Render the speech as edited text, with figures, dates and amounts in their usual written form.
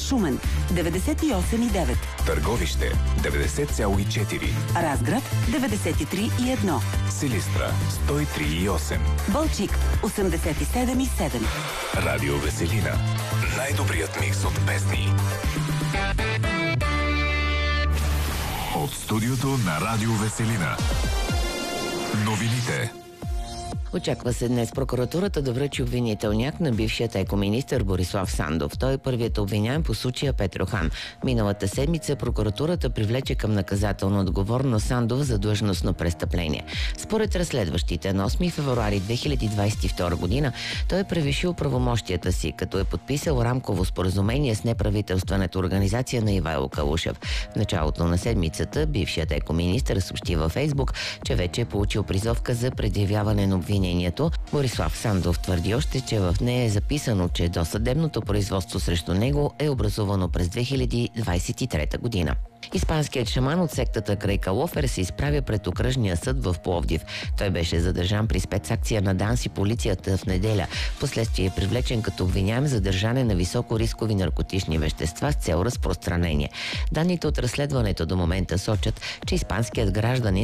Шумен 98,9, Търговище 90,4, Разград 93,1, Силистра 103,8, Балчик 87,7. Радио Веселина. Най-добрият микс от песни. От студиото на Радио Веселина. Новините. Очаква се днес прокуратурата да връчи обвинителняк на бившият екоминистър Борислав Сандов. Той е първият обвиняем по случая Петрохан. Миналата седмица прокуратурата привлече към наказателна отговорност Сандов за длъжностно престъпление. Според разследващите, на 8 февруари 2022 година той е превишил правомощията си, като е подписал рамково споразумение с неправителствената организация на Ивайло Калушев. В началото на седмицата бившият екоминистър съобщи във Фейсбук, че вече е получил призовка за предявяване на обвинението. Борислав Сандов твърди още, че в нея е записано, че досъдебното производство срещу него е образувано през 2023 година. Испанският шаман от сектата Крайка Лофер се изправя пред окръжния съд в Пловдив. Той беше задържан при спецакция на ДАНС и полицията в неделя. Впоследствие е привлечен като обвиняем за държане на високорискови наркотични вещества с цел разпространение. Данните от разследването до момента сочат, че испанският гражданин